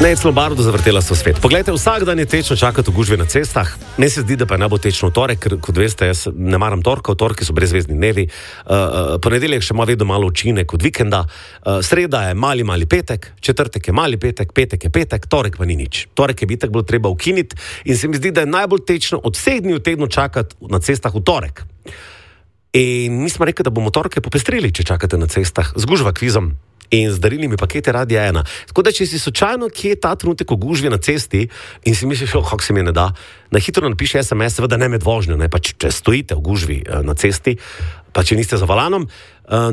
Ne, celo bardo zavrtela so svet. Poglejte, vsak dan je tečno čakati v gužvi na cestah. Meni se zdi, da pa je najbolj tečno v torek, ker, kot veste, jaz ne maram torka, v torki so brezvezni dnevi. Ponedeljek še ima vedno malo učinek od vikenda. Sreda je mali petek, četrtek je mali petek, petek je petek, torek pa ni nič. Torek je bitek bilo treba ukiniti in se mi zdi, da je najbolj tečno od vseh dni v tednu čakati na cestah v torek. In mi smo rekli, da bomo torke popestrili, če čakate na cestah, z gužva kvizom in z darilnimi paketi Radia 1. Tako da, če si slučajno kje ta trenutek v gužvi na cesti in si misliš, kako se mi ne da, na hitro napiši SMS, seveda ne med vožnjo, ne, pa če stojite v gužvi na cesti, pa če niste za volanom,